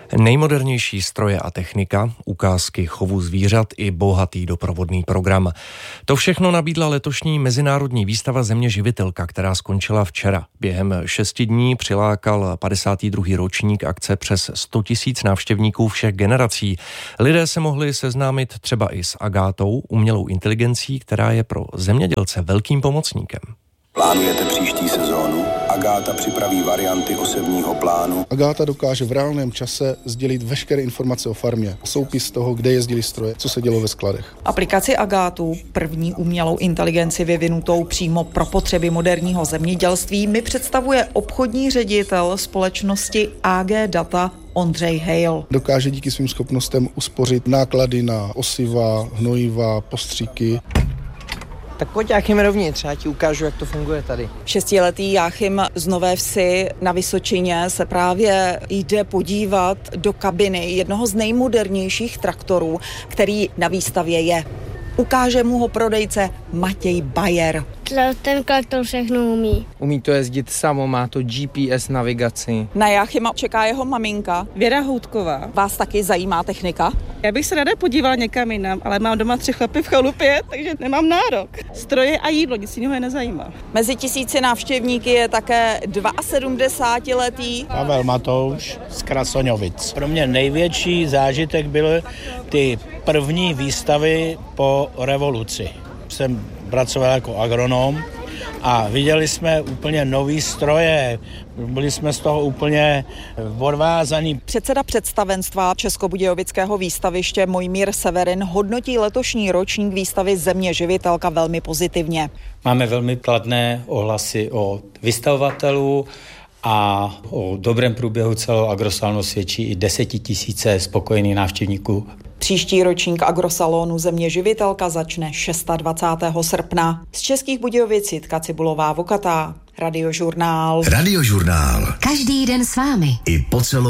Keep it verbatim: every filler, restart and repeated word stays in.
Nejmodernější stroje a technika, ukázky chovu zvířat i bohatý doprovodný program. To všechno nabídla letošní mezinárodní výstava Země živitelka, která skončila včera. Během šesti dní přilákal padesátý druhý ročník akce přes sto tisíc návštěvníků všech generací. Lidé se mohli seznámit třeba i s Agátou, umělou inteligencí, která je pro zemědělce velkým pomocníkem. Plánujete příští sezónu? Agáta připraví varianty osevního plánu. Agáta dokáže v reálném čase sdělit veškeré informace o farmě. Soupis toho, kde jezdili stroje, co se dělo ve skladech. Aplikaci Agátu, první umělou inteligenci vyvinutou přímo pro potřeby moderního zemědělství, mi představuje obchodní ředitel společnosti á gé Data Ondřej Hejl. Dokáže díky svým schopnostem uspořit náklady na osiva, hnojiva, postříky. Tak pojď Jáchym rovnitř, já ti ukážu, jak to funguje tady. Šestiletý Jáchym z Nové Vsi na Vysočině se právě jde podívat do kabiny jednoho z nejmodernějších traktorů, který na výstavě je. Ukáže mu ho prodejce Matěj Bajer. Ten traktor všechno umí. Umí to jezdit samo, má to G P S navigaci. Na Jáchyma čeká jeho maminka Věra Houtková. Vás taky zajímá technika? Já bych se ráda podívala někam jinam, ale mám doma tři chlapy v chalupě, takže nemám nárok. Stroje a jídlo, nic jiného je nezajímá. Mezi tisíci návštěvníky je také sedmdesátiletý Pavel Matouš z Krasoňovic. Pro mě největší zážitek byly ty první výstavy po revoluci. Jsem pracoval jako agronom a viděli jsme úplně nový stroje, byli jsme z toho úplně odvázaní. Předseda představenstva Českobudějovického výstaviště Mojmír Severin hodnotí letošní ročník výstavy Země živitelka velmi pozitivně. Máme velmi kladné ohlasy od vystavovatelů a o dobrém průběhu celého agrosalonu svědčí i desetitisíce spokojených návštěvníků. Příští ročník agrosalonu Země živitelka začne dvacátého šestého srpna. Z Českých Budějovic Jitka Cibulová Vokatá, Radiožurnál. Radiožurnál. Každý den s vámi. I po celou